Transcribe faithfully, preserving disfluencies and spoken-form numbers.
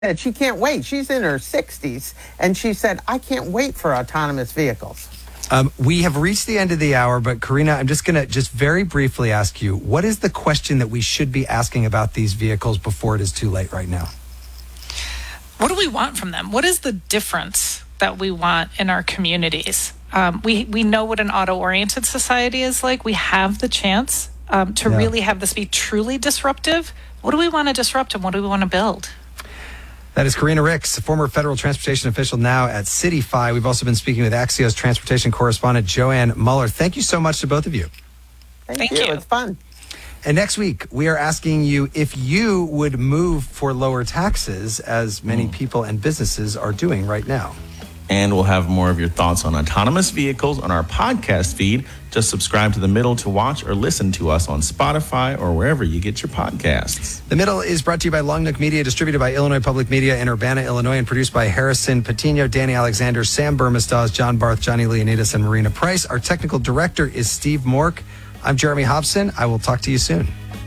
And she can't wait. She's in her sixties, and she said, I can't wait for autonomous vehicles. Um, we have reached the end of the hour, but Karina, I'm just going to just very briefly ask you, what is the question that we should be asking about these vehicles before it is too late right now? What do we want from them? What is the difference that we want in our communities? Um, we, we know what an auto-oriented society is like. We have the chance um, to Yeah. really have this be truly disruptive. What do we want to disrupt and what do we want to build? That is Karina Ricks, former federal transportation official now at CityFi. We've also been speaking with Axios transportation correspondent Joanne Muller. Thank you so much to both of you. Thank, Thank you. you. It's fun. And next week, we are asking you if you would move for lower taxes, as many Mm. people and businesses are doing right now. And we'll have more of your thoughts on autonomous vehicles on our podcast feed. Just subscribe to The Middle to watch or listen to us on Spotify or wherever you get your podcasts. The Middle is brought to you by Long Nook Media, distributed by Illinois Public Media in Urbana, Illinois, and produced by Harrison Patino, Danny Alexander, Sam Burmistaz, John Barth, Johnny Leonidas, and Marina Price. Our technical director is Steve Mork. I'm Jeremy Hobson. I will talk to you soon.